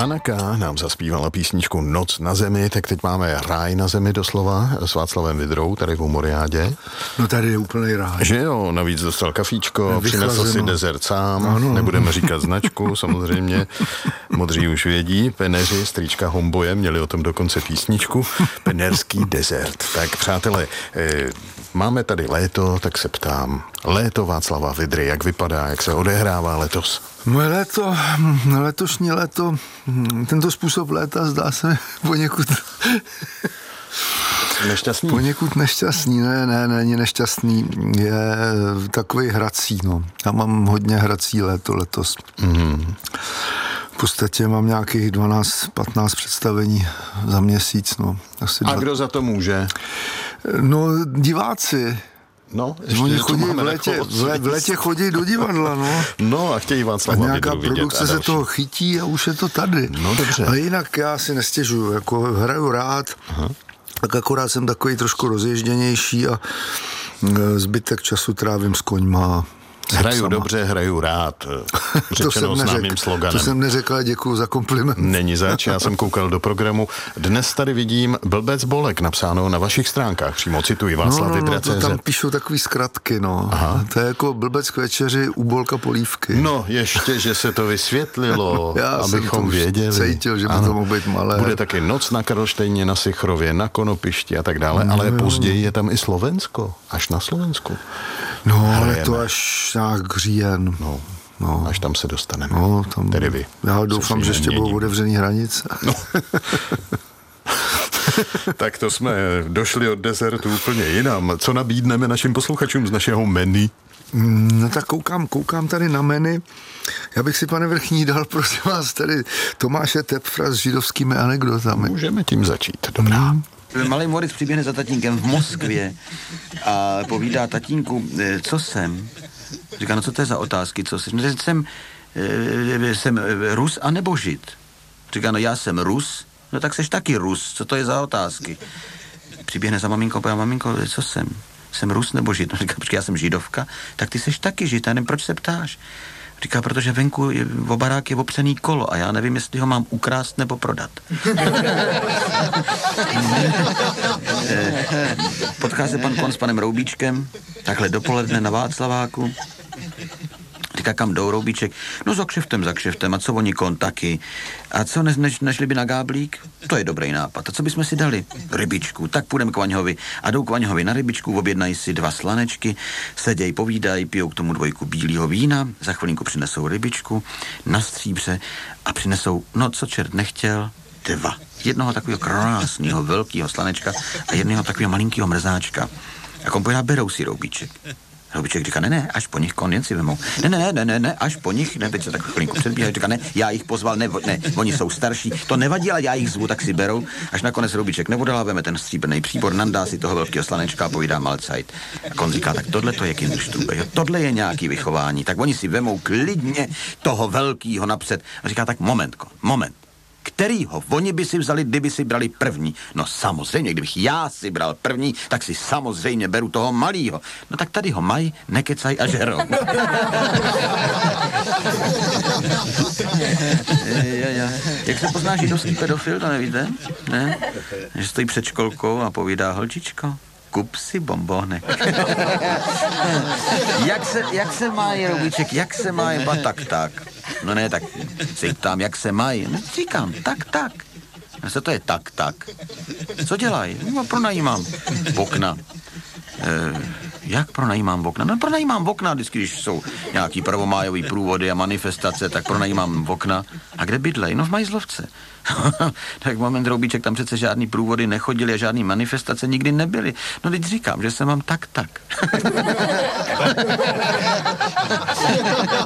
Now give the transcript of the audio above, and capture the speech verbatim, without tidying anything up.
Anna K. nám zaspívala písničku Noc na zemi, tak teď máme ráj na zemi doslova s Václavem Vydrou tady v Umoriádě. No tady je úplný ráj. Že jo, navíc dostal kafíčko, přinesl si dezert sám, ano. Nebudeme říkat značku, samozřejmě, modří už vědí, peneři, strýčka Homboje, měli o tom dokonce písničku, penerský dezert. Tak přátelé, eh, máme tady léto, tak se ptám, léto Václava Vydry, jak vypadá, jak se odehrává letos? Moje léto, letošní léto, tento způsob léta zdá se poněkud... Nešťastný? Poněkud nešťastný, ne, ne, není nešťastný, je takový hrací, no. Já mám hodně hrací léto letos. Mm-hmm. V podstatě mám nějakých dvanáct patnáct představení za měsíc, no. Asi A dva... kdo za to může? No, diváci. No, ještě oni chodí v létě, v, lé, v létě chodí do divadla, no. No a chtějí Václava Vydru vidět. A nějaká produkce se toho chytí a už je to tady. No dobře. Ale jinak já si nestěžuju, jako hraju rád, aha. Tak akorát jsem takový trošku rozježděnější a zbytek času trávím s koňma. Hraju sama. Dobře, hraju rád. Řečeno s námým sloganem. To jsem neřekl, děkuju za kompliment. Není zač, já jsem koukal do programu. Dnes tady vidím Blbec Bolek napsáno na vašich stránkách. Přímo cituji Václav no, no, Vydra no, tečka cé zet. To tam píšou takový zkratky, no. Aha. To je jako Blbec k večeři, úbolka polívky. No, ještě, že se to vysvětlilo, já abychom věděli. Cítil, že by to mohlo být malé. Bude taky noc na Karlštejně, na Sichrově, na Konopišti a tak dále, no, ale jo. Později je tam i Slovensko, až na Slovensku. No, Hrajeme. Ale to až nějak říjen. No, no. Až tam se dostaneme. No, tam, tedy vy. Já doufám, že ještě budou otevřený hranice. No. Tak to jsme došli od desertu úplně jinam. Co nabídneme našim posluchačům z našeho menu? No tak koukám, koukám tady na menu. Já bych si, pane Vrchní, dal, prosím vás, tady Tomáše Tepfra s židovskými anekdotami. Můžeme tím začít, dobrá. Hmm. Malý Moritz přiběhne za tatínkem v Moskvě a povídá tatínku, co jsem? Říká, no co to je za otázky, co jsem? No, jsem, jsem Rus a nebo Žid? Říká, no já jsem Rus, no tak seš taky Rus, co to je za otázky? Přiběhne za maminkou a povídá, maminko, co jsem? Jsem Rus nebo Žid? No říká, počkej, já jsem Židovka, tak ty seš taky Žid, já nevím, proč se ptáš? Říká, protože venku je, v barák je opřený kolo a já nevím, jestli ho mám ukrást nebo prodat. Potká se pan Kon s panem Roubíčkem, takhle dopoledne na Václaváku. Říká, kam jdou, Roubíček? No za kšeftem, za kšeftem. A co oni, Kon, taky? A co, ne, než, nešli by na Gáblík? To je dobrý nápad. A co bychom si dali? Rybičku. Tak půjdeme k Vaňhovi. A jdou k Vaňhovi na rybičku, objednají si dva slanečky, seděj, povídají, pijou k tomu dvojku bílého vína, za chvilinku přinesou rybičku na stříbře a přinesou, no co čert nechtěl, dva. Jednoho takového krásného, velkého slanečka a jednoho takového malinkého mrzáčka. A Kon povídá, berou si, Roubíček. Roubíček říká, ne, ne, až po nich, Kon, jen si vemou. Ne, ne, ne, ne, ne, ne, až po nich, ne, teď se tak chvilinku předbíhají, říká, ne, já jich pozval, ne, ne, oni jsou starší, to nevadí, ale já jich zvu, tak si berou, až nakonec Roubíček neodolá, veme ten stříbrný příbor, nandá si toho velkého slanečka a povídá Malcajt. A Kon říká, tak tohle to je kinderstube, tohle je nějaký vychování, tak oni si vemou klidně toho velkého napřed. A říká, tak moment, Kon, moment. Kterýho oni by si vzali, kdyby si brali první? No samozřejmě, kdybych já si bral první, tak si samozřejmě beru toho malýho. No tak tady ho mají, nekecaj a žerou. Jak se pozná židovský pedofil, to nevíte? Ne? Že stojí před školkou a povídá, holčičko, kup si bombonek. jak, se, jak se mají, Roubíček, jak se mají? Ba tak, tak. No ne, tak si ptám, jak se mají. No, říkám, tak, tak. A co to je tak, tak? Co dělají? No, pronajímám okna. E, jak pronajímám okna? No, pronajímám okna, vždycky, když jsou nějaký prvomájový průvody a manifestace, tak pronajímám okna. A kde bydlej? No v Majzlovce. Tak moment, Roubíček, tam přece žádný průvody nechodili a žádný manifestace nikdy nebyly. No teď říkám, že se mám tak, tak.